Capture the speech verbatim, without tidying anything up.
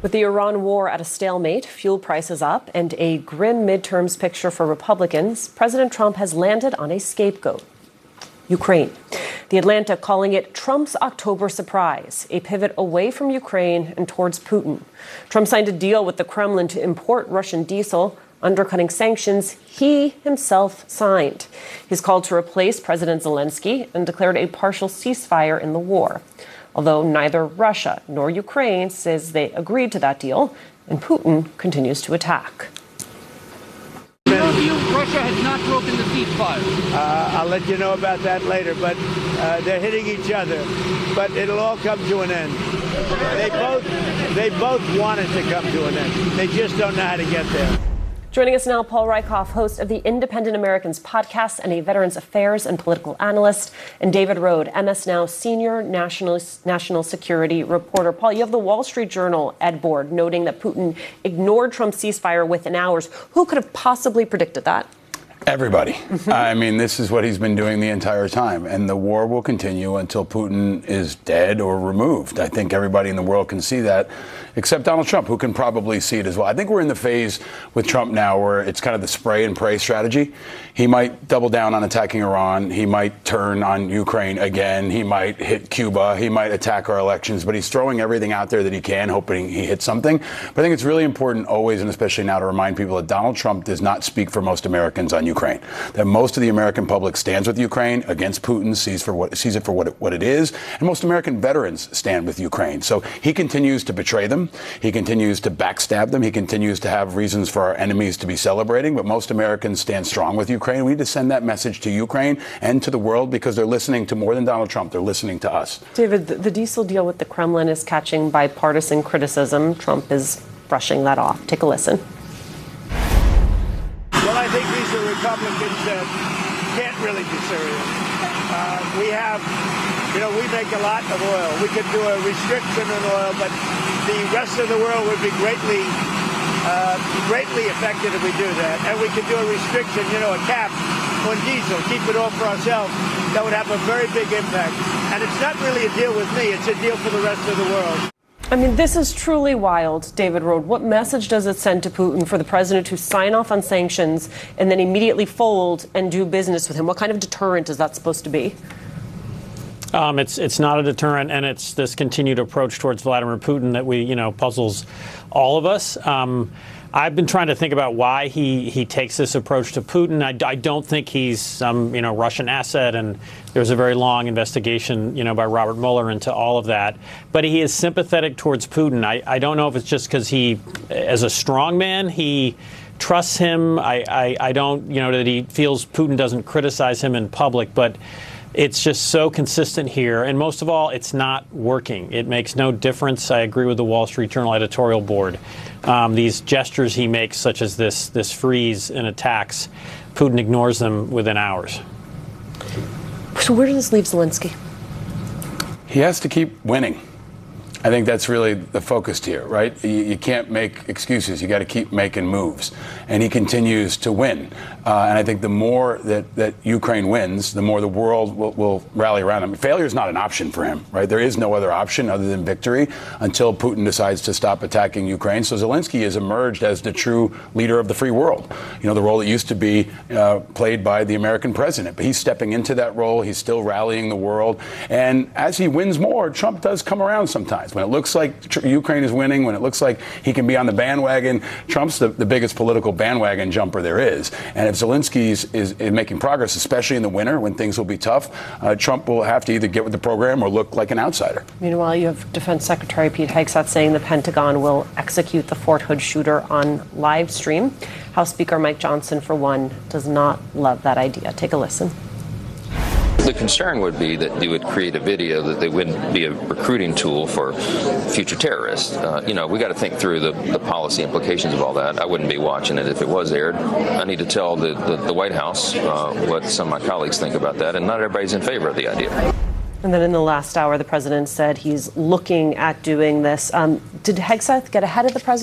With the Iran war at a stalemate, fuel prices up, and a grim midterms picture for Republicans, President Trump has landed on a scapegoat: Ukraine. The Atlantic calling it Trump's October surprise, a pivot away from Ukraine and towards Putin. Trump signed a deal with the Kremlin to import Russian diesel, undercutting sanctions he himself signed. He's called to replace President Zelensky and declared a partial ceasefire in the war, although neither Russia nor Ukraine says they agreed to that deal, and Putin continues to attack. In your view, Russia has not broken the ceasefire. Uh, I'll let you know about that later, but uh, they're hitting each other. But it'll all come to an end. They both, they both want it to come to an end. They just don't know how to get there. Joining us now, Paul Rieckhoff, host of the Independent Americans podcast and a Veterans Affairs and political analyst, and David Rohde, M S Now senior national national security reporter. Paul, you have the Wall Street Journal Ed Board noting that Putin ignored Trump's ceasefire within hours. Who could have possibly predicted that? Everybody. I mean, this is what he's been doing the entire time, and the war will continue until Putin is dead or removed. I think everybody in the world can see that, except Donald Trump, who can probably see it as well. I think we're in the phase with Trump now where it's kind of the spray and pray strategy. He might double down on attacking Iran. He might turn on Ukraine again. He might hit Cuba. He might attack our elections, but he's throwing everything out there that he can, hoping he hits something. But I think it's really important always, and especially now, to remind people that Donald Trump does not speak for most Americans on Ukraine. Ukraine, that most of the American public stands with Ukraine against Putin, sees for what sees it for what it, what it is, and most American veterans stand with Ukraine. So he continues to betray them, he continues to backstab them, he continues to have reasons for our enemies to be celebrating, but most Americans stand strong with Ukraine. We need to send that message to Ukraine and to the world because they're listening to more than Donald Trump. They're listening to us. David, the, the diesel deal with the Kremlin is catching bipartisan criticism. Trump is brushing that off. Take a listen. Well, I think these are Republicans that can't really be serious. Uh, we have, you know, we make a lot of oil. We could do a restriction on oil, but the rest of the world would be greatly, uh, greatly affected if we do that. And we could do a restriction, you know, a cap on diesel, keep it all for ourselves. That would have a very big impact. And it's not really a deal with me. It's a deal for the rest of the world. I mean, this is truly wild, David Rohde. What message does it send to Putin for the president to sign off on sanctions and then immediately fold and do business with him? What kind of deterrent is that supposed to be? Um, it's it's not a deterrent, and it's this continued approach towards Vladimir Putin that we, you know, puzzles all of us. Um, I've been trying to think about why he, he takes this approach to Putin. I, I don't think he's some, you know, Russian asset, and there's a very long investigation, you know, by Robert Mueller into all of that. But he is sympathetic towards Putin. I, I don't know if it's just because he, as a strong man, he trusts him. I, I, I don't, you know, that he feels Putin doesn't criticize him in public, but it's just so consistent here. And most of all, it's not working. It makes no difference. I agree with the Wall Street Journal editorial board. Um, these gestures he makes, such as this, this freeze in attacks, Putin ignores them within hours. So where does this leave Zelensky? He has to keep winning. I think that's really the focus here, right? You, you can't make excuses. You got to keep making moves. And he continues to win. Uh, and I think the more that, that Ukraine wins, the more the world will, will rally around him. Failure is not an option for him, right? There is no other option other than victory until Putin decides to stop attacking Ukraine. So Zelensky has emerged as the true leader of the free world. You know, the role that used to be uh, played by the American president. But he's stepping into that role. He's still rallying the world. And as he wins more, Trump does come around sometimes. When it looks like tr- Ukraine is winning, when it looks like he can be on the bandwagon, Trump's the, the biggest political bandwagon jumper there is. And if Zelensky is, is, is making progress, especially in the winter when things will be tough, uh, Trump will have to either get with the program or look like an outsider. Meanwhile, you have Defense Secretary Pete Hegseth saying the Pentagon will execute the Fort Hood shooter on live stream. House Speaker Mike Johnson, for one, does not love that idea. Take a listen. The concern would be that you would create a video that they wouldn't be a recruiting tool for future terrorists. Uh, you know, we got to think through the, the policy implications of all that. I wouldn't be watching it if it was aired. I need to tell the, the, the White House uh, what some of my colleagues think about that, and not everybody's in favor of the idea. And then in the last hour, the president said he's looking at doing this. Um, did Hegseth get ahead of the president?